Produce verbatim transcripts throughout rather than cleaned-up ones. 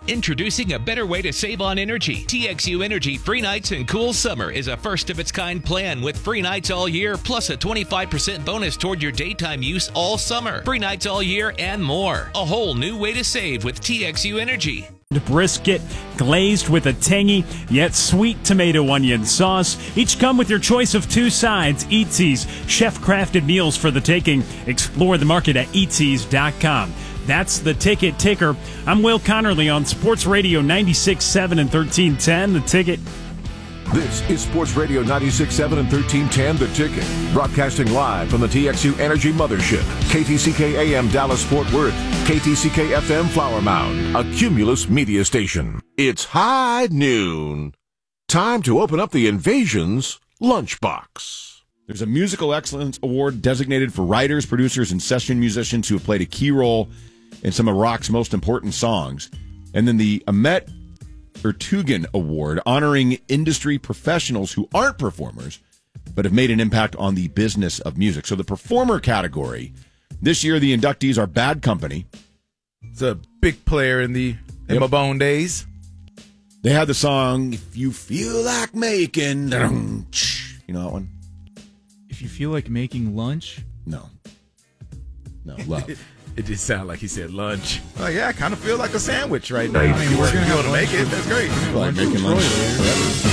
Introducing a better way to save on energy. T X U Energy Free Nights and Cool Summer is a first-of-its-kind plan with free nights all year, plus a twenty-five percent bonus toward your daytime use all summer. Free nights all year and more. A whole new way to save with T X U Energy. Brisket glazed with a tangy yet sweet tomato onion sauce. Each come with your choice of two sides. Eatsy's chef-crafted meals for the taking. Explore the market at eatsy's dot com. That's the Ticket Ticker. I'm Will Connerly on Sports Radio ninety-six point seven and thirteen ten. The Ticket. This is Sports Radio ninety-six point seven and thirteen ten, The Ticket. Broadcasting live from the T X U Energy Mothership. K T C K A M Dallas Fort Worth. K T C K F M Flower Mound. A Cumulus media station. It's high noon. Time to open up the Invasion's lunchbox. There's a Musical Excellence Award designated for writers, producers, and session musicians who have played a key role in some of rock's most important songs. And then the Ahmet Ertegun Award, honoring industry professionals who aren't performers, but have made an impact on the business of music. So the performer category, this year the inductees are Bad Company. It's a big player in the in Yep. my bone days. They had the song, If You Feel Like Making... You know that one? If you feel like making lunch? No. No, Love. It did sound like he said lunch. Oh, yeah, I kind of feel like a sandwich right now. I mean, we're we're gonna going have to make it. That's great. Like making lunch forever.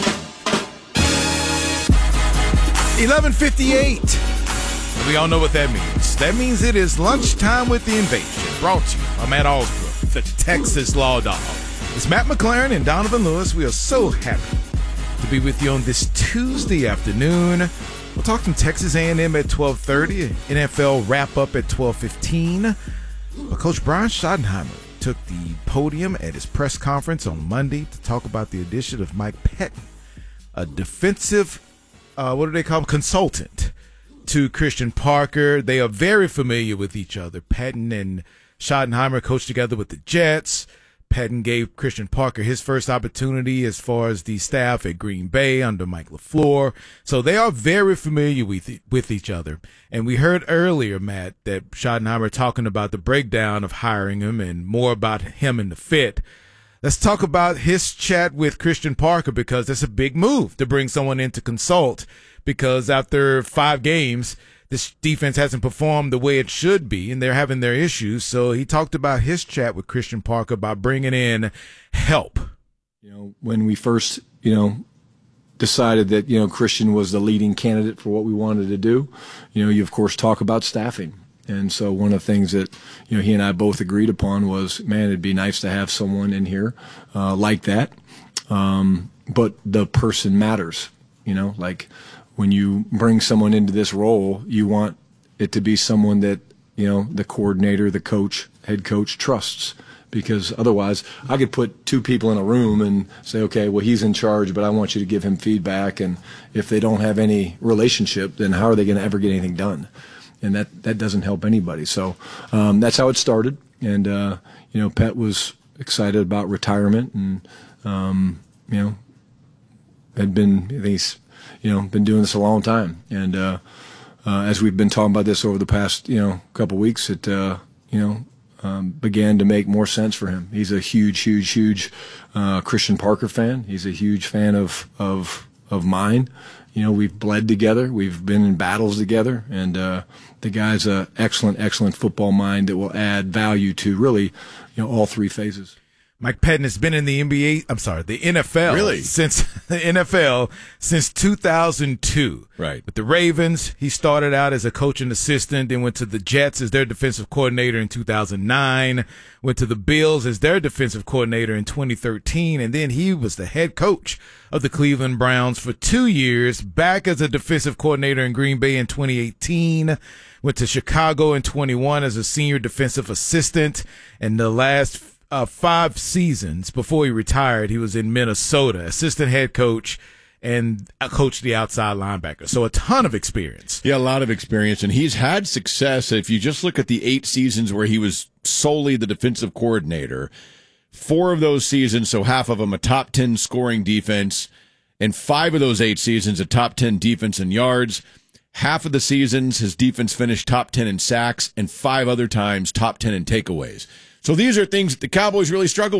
eleven fifty-eight. We all know what that means. That means it is lunchtime with the Invasion. Brought to you by Matt Allsbrook, the Texas Law Dog. It's Matt McLaren and Donovan Lewis. We are so happy to be with you on this Tuesday afternoon. We'll talk some Texas A and M at twelve thirty, N F L wrap-up at twelve fifteen. But Coach Brian Schottenheimer took the podium at his press conference on Monday to talk about the addition of Mike Pettine, a defensive, uh, what do they call him, consultant to Christian Parker. They are very familiar with each other. Pettine and Schottenheimer coached together with the Jets. Pettine gave Christian Parker his first opportunity as far as the staff at Green Bay under Mike LaFleur. So they are very familiar with with each other. And we heard earlier, Matt, that Schottenheimer talking about the breakdown of hiring him and more about him and the fit. Let's talk about his chat with Christian Parker, because that's a big move to bring someone in to consult, because after five games, this defense hasn't performed the way it should be, and they're having their issues. So he talked about his chat with Christian Parker about bringing in help. You know, when we first, you know, decided that, you know, Christian was the leading candidate for what we wanted to do, you know, you of course talk about staffing. And so one of the things that, you know, he and I both agreed upon was, man, it'd be nice to have someone in here uh, like that. Um, but the person matters, you know, like, when you bring someone into this role, you want it to be someone that, you know, the coordinator, the coach, head coach trusts. Because otherwise, I could put two people in a room and say, okay, well, he's in charge, but I want you to give him feedback. And if they don't have any relationship, then how are they going to ever get anything done? And that, that doesn't help anybody. So um, that's how it started. And, uh, you know, Pet was excited about retirement and, um, you know, had been, he's, you know, been doing this a long time. And uh, uh, as we've been talking about this over the past, you know, couple of weeks, it, uh, you know, um, began to make more sense for him. He's a huge, huge, huge uh, Christian Parker fan. He's a huge fan of, of, of mine. You know, we've bled together. We've been in battles together. And uh, the guy's an excellent, excellent football mind that will add value to really, you know, all three phases. Mike Pettine has been in the N B A, I'm sorry, the N F L. Really? Since the N F L since two thousand two. Right. With the Ravens, he started out as a coaching assistant, then went to the Jets as their defensive coordinator in two thousand nine, went to the Bills as their defensive coordinator in twenty thirteen, and then he was the head coach of the Cleveland Browns for two years, back as a defensive coordinator in Green Bay in twenty eighteen, went to Chicago in twenty-one as a senior defensive assistant, and the last Uh, five seasons before he retired, he was in Minnesota, assistant head coach, and coached the outside linebacker. So a ton of experience. Yeah, a lot of experience, and he's had success. If you just look at the eight seasons where he was solely the defensive coordinator, four of those seasons, so half of them, a top ten scoring defense, and five of those eight seasons, a top ten defense in yards. Half of the seasons, his defense finished top ten in sacks, and five other times top ten in takeaways. So these are things that the Cowboys really struggle